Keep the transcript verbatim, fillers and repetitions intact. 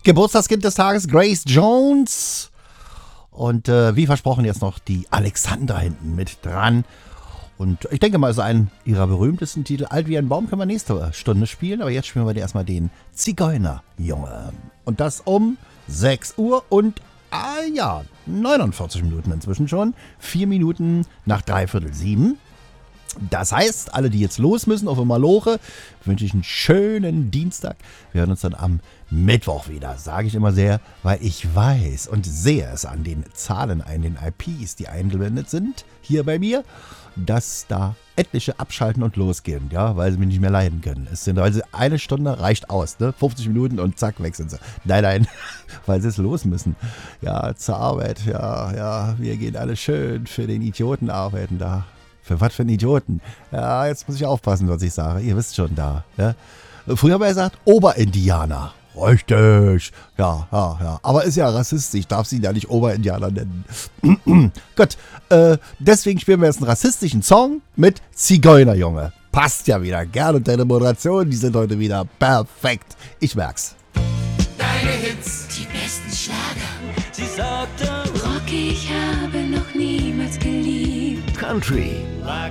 Geburtstagskind des Tages, Grace Jones. Und äh, wie versprochen jetzt noch die Alexandra hinten mit dran. Und ich denke mal, es ist ein ihrer berühmtesten Titel. Alt wie ein Baum können wir nächste Stunde spielen. Aber jetzt spielen wir dir erstmal den Zigeunerjunge. Und das um sechs Uhr und, ah ja, neunundvierzig Minuten inzwischen schon. Vier Minuten nach dreiviertel sieben. Das heißt, alle, die jetzt los müssen auf der Maloche, wünsche ich einen schönen Dienstag. Wir hören uns dann am Mittwoch wieder, sage ich immer sehr, weil ich weiß und sehe es an den Zahlen, an den I Ps, die eingeblendet sind, hier bei mir, dass da etliche abschalten und losgehen, ja, weil sie mich nicht mehr leiden können. Es sind, weil sie eine Stunde reicht aus, ne? fünfzig Minuten und zack, weg sind sie. Nein, nein, weil sie es los müssen. Ja, zur Arbeit, ja, ja, wir gehen alle schön für den Idioten arbeiten da. Für was für einen Idioten? Ja, jetzt muss ich aufpassen, was ich sage. Ihr wisst schon da. Ja? Früher haben wir gesagt, Oberindianer. Richtig. Ja, ja, ja. Aber ist ja rassistisch. Darf sie ihn ja nicht Oberindianer nennen. Gut. Äh, deswegen spielen wir jetzt einen rassistischen Song mit Zigeunerjunge. Passt ja wieder. Gern und deine Moderation, die sind heute wieder perfekt. Ich merk's. Deine Hits, die besten Schlager. Sie sagte, Rocky, ich habe noch niemals geliebt. Country. lag